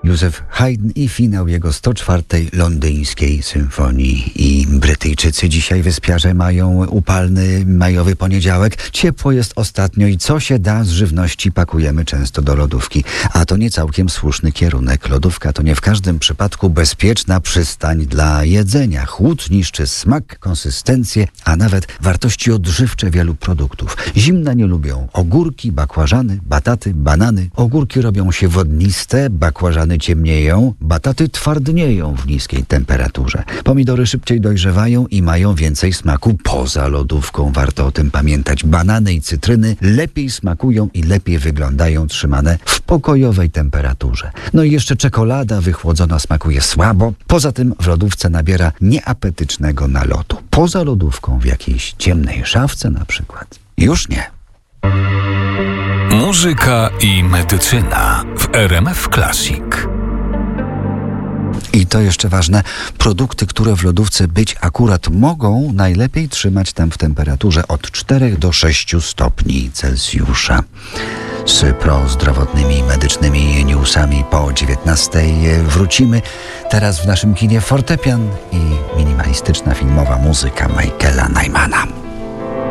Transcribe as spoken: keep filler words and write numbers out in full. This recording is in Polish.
Józef Haydn i finał jego sto czwartej londyńskiej symfonii. I Brytyjczycy dzisiaj, wyspiarze, mają upalny majowy poniedziałek. Ciepło jest ostatnio i co się da z żywności pakujemy często do lodówki. A to nie całkiem słuszny kierunek. Lodówka to nie w każdym przypadku bezpieczna przystań dla jedzenia. Chłód niszczy smak, konsystencję, a nawet wartości odżywcze wielu produktów. Zimna nie lubią ogórki, bakłażany, bataty, banany. Ogórki robią się wodniste, bakłażany ciemnieją, bataty twardnieją w niskiej temperaturze. Pomidory szybciej dojrzewają i mają więcej smaku poza lodówką. Warto o tym pamiętać. Banany i cytryny lepiej smakują i lepiej wyglądają trzymane w pokojowej temperaturze. No i jeszcze czekolada wychłodzona smakuje słabo. Poza tym w lodówce nabiera nieapetycznego nalotu. Poza lodówką, w jakiejś ciemnej szafce na przykład, już nie. Muzyka i medycyna w R M F Classic. I to jeszcze ważne, produkty, które w lodówce być akurat mogą, najlepiej trzymać tam w temperaturze od czterech do sześciu stopni Celsjusza. Z prozdrowotnymi i medycznymi newsami po dziewiętnastej wrócimy. Teraz w naszym kinie fortepian i minimalistyczna filmowa muzyka Michaela Nymana.